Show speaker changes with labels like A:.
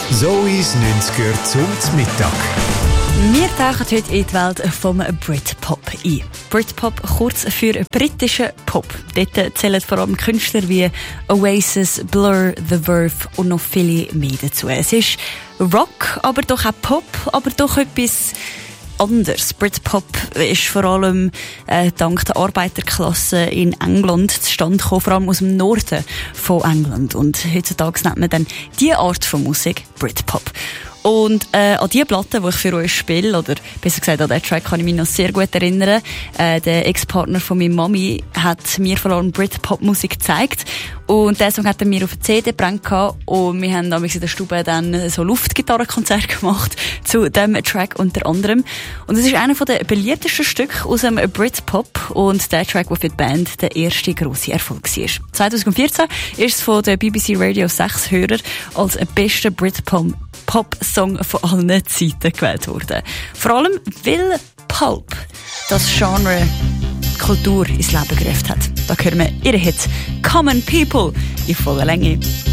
A: Zoe's 90er zum Mittag.
B: Wir tauchen heute in die Welt vom Britpop ein. Britpop, kurz für britischen Pop. Dort zählen vor allem Künstler wie Oasis, Blur, The Verve und noch viele mehr dazu. Es ist Rock, aber doch auch Pop, aber doch etwas anders. Britpop ist vor allem dank der Arbeiterklasse in England zustande gekommen, vor allem aus dem Norden von England. Und heutzutage nennt man dann diese Art von Musik Britpop. Und an die Platte, die ich für euch spiele, oder besser gesagt an den Track, kann ich mich noch sehr gut erinnern. Der Ex-Partner von meiner Mami hat mir vor allem Britpop-Musik gezeigt. Und diesen Song hat er mir auf eine CD gebrannt und wir haben damals in der Stube dann so Luftgitarrenkonzerte gemacht zu diesem Track unter anderem. Und es ist einer der beliebtesten Stücke aus dem Britpop und der Track, der für die Band der erste grosse Erfolg war. 2014 ist es von der BBC Radio 6 Hörer als bester Britpop-Song von allen Zeiten gewählt worden. Vor allem, weil Pulp das Genre Kultur ins Leben gerufen hat. Da hören wir ihren Hit Common People in voller Länge.